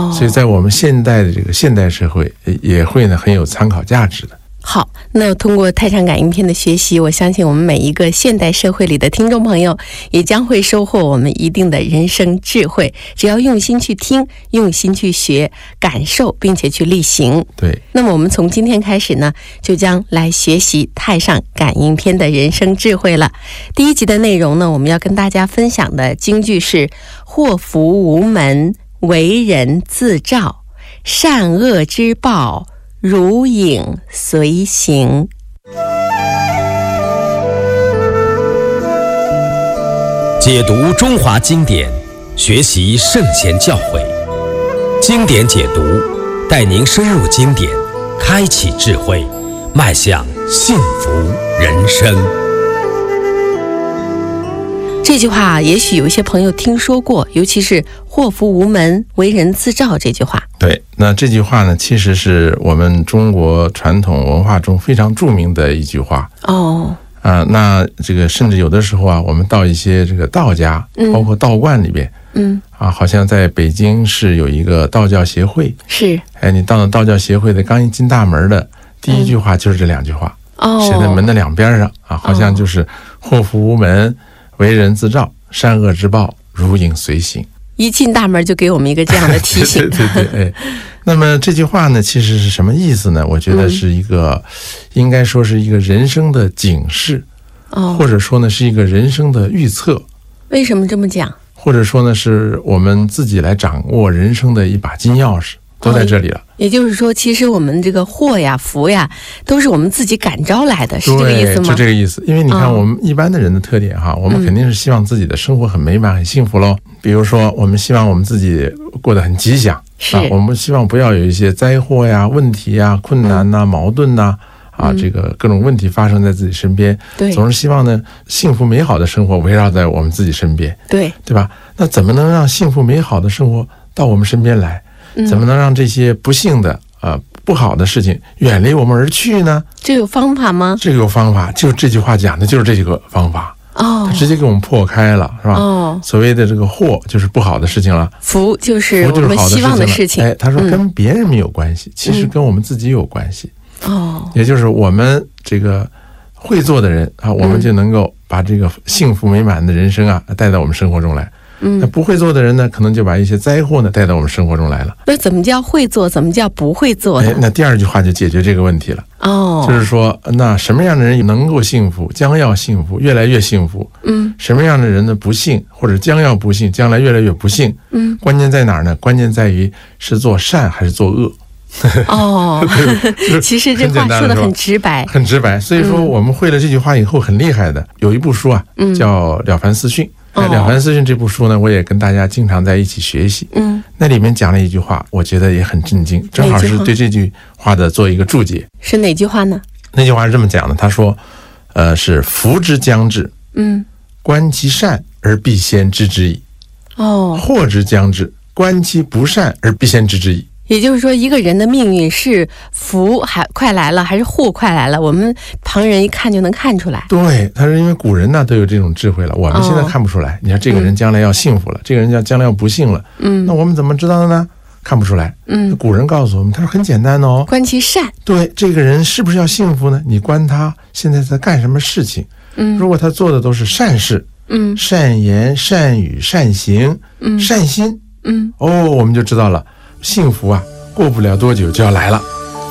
所以在我们现代的这个现代社会也会呢很有参考价值的。 好，那通过太上感应篇的学习，我相信我们每一个现代社会里的听众朋友也将会收获我们一定的人生智慧。只要用心去听，用心去学，感受并且去力行。 对， 那么我们从今天开始呢，就将来学习太上感应篇的人生智慧了。第一集的内容呢，我们要跟大家分享的金句是：祸福无门，为人自照，善恶之报，如影随形。 解读中华经典，学习圣贤教诲，经典解读带您深入经典，开启智慧，迈向幸福人生。 这句话也许有一些朋友听说过，尤其是祸福无门，为人自照这句话。 对，那这句话呢，其实是我们中国传统文化中非常著名的一句话。那这个甚至有的时候啊，我们到一些这个道家，包括道观里边，好像在北京市有一个道教协会， 是， 你到了道教协会的刚一进大门的第一句话就是这两句话，写在门的两边上啊，好像就是祸福无门，为人自照，善恶之报，如影随形。 一进大门就给我们一个这样的提醒。 对。那么这句话呢，其实是什么意思呢？我觉得是一个，应该说是一个人生的警示，或者说呢是一个人生的预测。 为什么这么讲？ 或者说呢，是我们自己来掌握人生的一把金钥匙，都在这里了。 也就是说，其实我们这个祸呀、福呀，都是我们自己感召来的，是这个意思吗？ 就这个意思。因为你看，我们一般的人的特点哈，我们肯定是希望自己的生活很美满、很幸福喽。比如说，我们希望我们自己过得很吉祥，我们希望不要有一些灾祸呀、问题呀、困难呐、矛盾呐。这个各种问题发生在自己身边，总是希望呢幸福美好的生活围绕在我们自己身边，对吧？那怎么能让幸福美好的生活到我们身边来？怎么能让这些不幸的不好的事情远离我们而去呢？这有方法吗？这个有方法，就是这句话讲的就是这个方法。它直接给我们破开了，是吧？所谓的这个祸就是不好的事情了，福就是我们希望的事情。他说跟别人没有关系，其实跟我们自己有关系。也就是我们这个会做的人啊，我们就能够把这个幸福美满的人生啊带到我们生活中来。那不会做的人呢，可能就把一些灾祸呢带到我们生活中来了。那怎么叫会做？怎么叫不会做呢？那第二句话就解决这个问题了。就是说，那什么样的人能够幸福，将要幸福，越来越幸福？什么样的人呢不幸，或者将要不幸，将来越来越不幸？关键在哪儿呢？关键在于是做善还是做恶。其实这话说得很直白，很直白。所以说我们会了这句话以后很厉害的，有一部书啊，叫《了凡四训》。《了凡四训》这部书呢，我也跟大家经常在一起学习。那里面讲了一句话，我觉得也很震惊，正好是对这句话的做一个注解。是哪句话呢？那句话是这么讲的，他说，是福之将至，观其善而必先知之矣。祸之将至，观其不善而必先知之矣。也就是说，一个人的命运是福还快来了，还是祸快来了，我们旁人一看就能看出来。对，他是因为古人呢都有这种智慧了，我们现在看不出来。你看这个人将来要幸福了，这个人将来要不幸了，那我们怎么知道的呢？看不出来。古人告诉我们，他说很简单哦，观其善。对，这个人是不是要幸福呢？你观他现在在干什么事情。如果他做的都是善事，善言、善语、善行、善心，我们就知道了。幸福啊，过不了多久就要来了。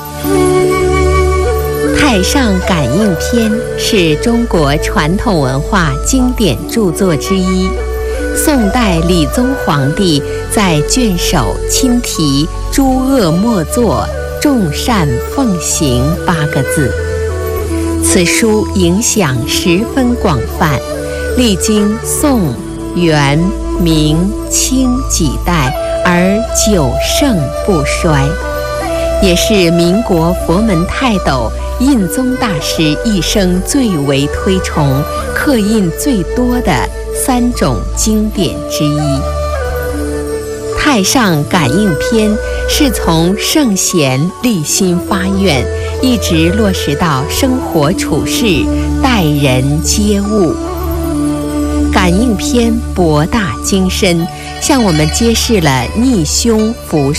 太上感应篇是中国传统文化经典著作之一，宋代理宗皇帝在卷首亲题“诸恶莫作，众善奉行”8个字。此书影响十分广泛，历经宋、元、明、清几代而久盛不衰，也是民国佛门泰斗印宗大师一生最为推崇、刻印最多的3种经典之一。太上感应篇是从圣贤立心发愿，一直落实到生活处事、待人接物。感应篇博大精深，向我们揭示了逆凶伏